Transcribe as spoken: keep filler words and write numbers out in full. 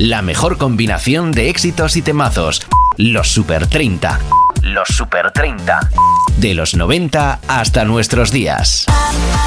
La mejor combinación de éxitos y temazos. Los Super treinta. Los Super treinta. De los noventa hasta nuestros días.